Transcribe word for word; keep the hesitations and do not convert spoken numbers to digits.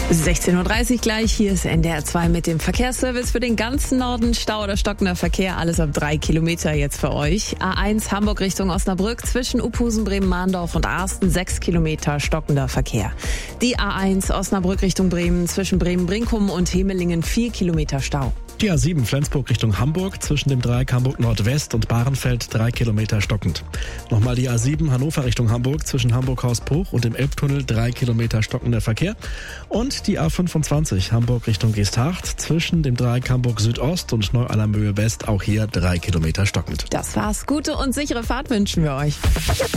sechzehn Uhr dreißig gleich, hier ist N D R zwei mit dem Verkehrsservice für den ganzen Norden. Stau oder stockender Verkehr, alles ab drei Kilometer jetzt für euch. A eins Hamburg Richtung Osnabrück, zwischen Uphusen, Bremen, Mahndorf und Arsten, sechs Kilometer stockender Verkehr. Die A eins Osnabrück Richtung Bremen, zwischen Bremen-Brinkum und Hemelingen, vier Kilometer Stau. Die A sieben Flensburg Richtung Hamburg, zwischen dem Dreieck Hamburg Nordwest und Bahrenfeld, drei Kilometer stockend. Nochmal die A sieben Hannover Richtung Hamburg, zwischen Hamburg-Hausbruch und dem Elbtunnel, drei Kilometer stockender Verkehr. Und die A fünfundzwanzig Hamburg Richtung Geesthacht, zwischen dem Dreieck Hamburg Südost und Neu-Allermöhe West, auch hier drei Kilometer stockend. Das war's. Gute und sichere Fahrt wünschen wir euch.